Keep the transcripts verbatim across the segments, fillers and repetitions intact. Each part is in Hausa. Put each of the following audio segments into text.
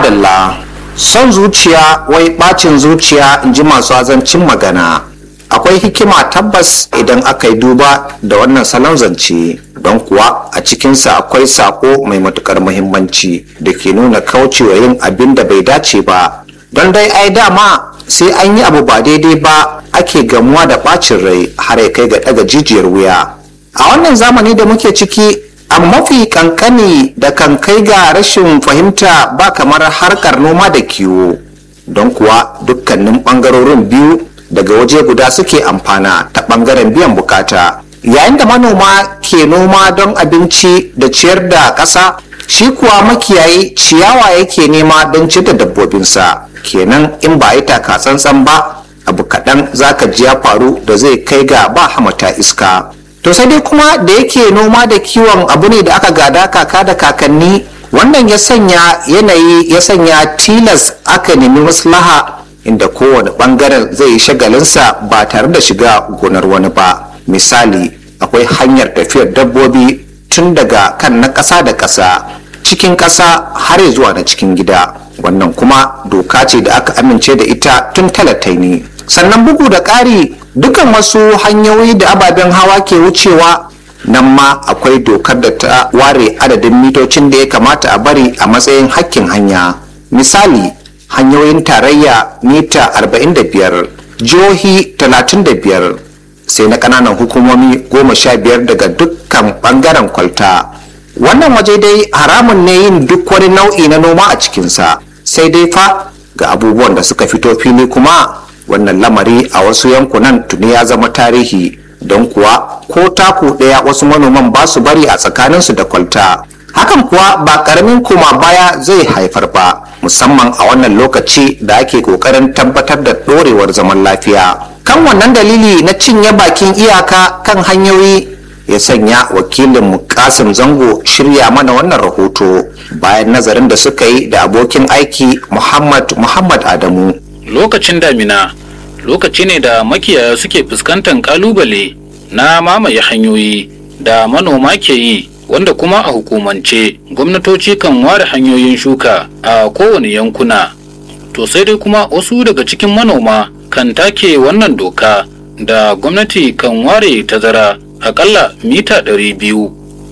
madalla son zuciya wai bacin zuciya in ji masu azancin magana. Akwai hikima tabbas idan aka yi duba da wannan salon zance, don kuwa a cikinsa akwai sako mai matukar muhimmanci da ke nuna kaucewa yin abin da bai dace ba. Don dai ai dama sai an yi abu ba daidai ba ake gamuwa da bacin rai har ya kai ga daga jijiyar wuya. A wannan zamani da muke ciki, a mafi kankani da kan kai ga rashin fahimta ba kamar harkar noma da kiwo, don kuwa dukkanin bangarorin biyu daga waje guda suke amfana ta bangaren biyan bukata. Yayin da manoma ke noma don abinci da ciyar da ƙasa, shi kuwa makiyayi ciyawa yake nema don ciyar da dabbobinsa. Kenan in ba yi taka tsantsan ba, abu kaɗan zaka ji ya faru da zai kai ga ba hamata iska. To sai dai kuma da yake noma da kiwon abu ne da aka gada kaka da kakanni, wannan ya sanya yanayi ya sanya tilas aka nemi maslaha inda kowane bangaren zai yi shagalinsa ba tare da shiga gonar wani ba. Misali, akwai hanyar tafiyar dabbobi tun daga kan na ƙasa da ƙasa, cikin ƙasa har zuwa na cikin gida. Wannan kuma doka ce da aka amince da ita tun talataini. Sannan bugu da ƙari, dukan wasu hanyoyi da ababen hawa ke wucewa, nan ma akwai dokar da ta ware adadin mitocin da ya kamata a bari a matsayin hakkin hanya. Misali, hanyoyin tarayya mita arba'in da biyar, jihohi talatin da biyar, sai na ƙananan hukumomi goma sha biyar daga dukkan ɓangaren kwalta. Wannan waje dai haramun ne yin duk wani nau'i na noma a cikinsa, sai dai fa ga abubuwan da suka fito fili kuma wannan lamari a wasu yankunan tuni ya zama tarihi, don kuwa ko taku ɗaya wasu manoman ba su bari a tsakaninsu da kwalta. Hakan kuwa ba ƙaramin koma baya zai haifar ba, musamman a wannan lokaci da ake ƙoƙarin tabbatar da ɗorewar zaman lafiya. Kan wannan dalili na cinye bakin iyaka kan hanyoyi ya sanya wakilin Kasim Zango shirya mana wannan rahoto bayan nazarin da suka yi da abokin aiki Muhammad Muhammad Adamu. Lokacin damina lokaci ne da makiyaya suke fuskantar kalubale na mamaye hanyoyi da manoma ke yi, wanda kuma a hukumance gwamnatoci kan ware hanyoyin shuka a kowane yankuna. To sai dai kuma wasu daga cikin manoma kan take wannan doka da gwamnati kan ware tazara akalla mita ɗari biyu.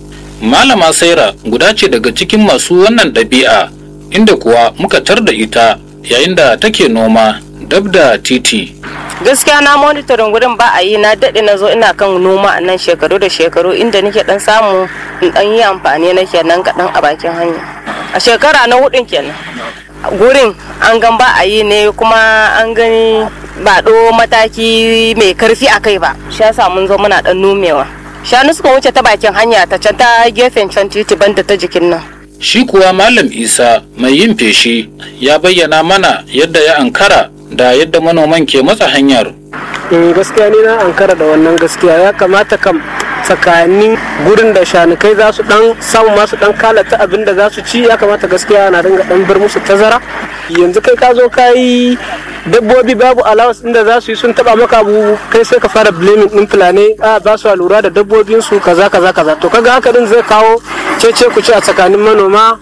Malama Saira guda ce daga cikin masu wannan ɗabi'a, inda kuwa muka tar da ita yayin da take noma dab da titi. Gaskiya na monitorin gurin ba a yi, na daɗe na zo ina kan noma a nan shekaru da shekaru, inda nake ɗan samu in ɗan yi amfani nake nan kaɗan a bakin hanya. A shekara na hudun kenan. Gurin an gan ba a yi ne, kuma an gani ba ɗo mataki mai karfi a kai ba, shi yasa mun zo muna ɗan nomewa. Shanu suka wuce ta bakin hanya ta can ta gefen can titi banda ta jikin nan. Shi kuwa Malam Isa mai yin feshi ya bayyana mana yadda ya ankara da yadda manoman ke matsa hanyar. Eh gaskiya ni na ankara da wannan, gaskiya ya kamata kam tsakanin gurin da shanukai za su dan samu masu dan kalata abin da za su ci, ya kamata gaskiya na dinga dan bar musu tazara. Yanzu kai ka zo ka yi dabbobi babu allowance inda za su yi, sun taba maka abu kai sai ka fara blaming din fulani, a ba su lura da dabbobin su kaza kaza kaza. To kaga haka din zai kawo cece ku ci a tsakanin manoma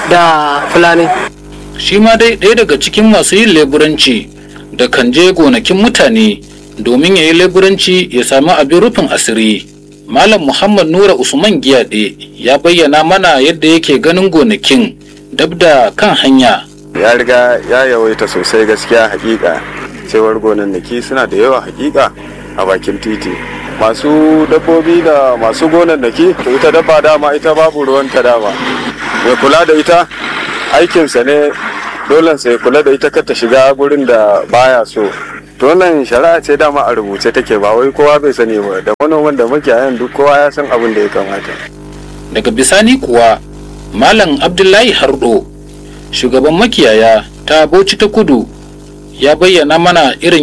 da fulani. Shi ma dai ɗaya daga cikin masu yin leburanci da kan je gonakin mutane domin ya yi leburanci ya sami abin rufin asiri. Malam Muhammad Nura Usman Giyade ya bayyana mana yadda yake ganin gonakin dab da kan hanya. Ya riga ya yawaita sosai gaskiya, hakika cewar gonannaki suna da yawa hakika a bakin titi. Masu dabbobi da masu gonannaki, to ita dabba dama ita babu ruwanta dama. Mai kula da ita aikinsa ne, dole sai kula da ita kar ta shiga gurin da baya so. To wannan shari'a ce dama a rubuce take, ba wai kowa bai sani ba, da manoman da makiyayan duk kowa ya san abin da ya kamata. Daga bisani kuwa Malam Abdullahi Hardo, shugaban makiyaya ta Bauchi ta Kudu, ya bayyana mana irin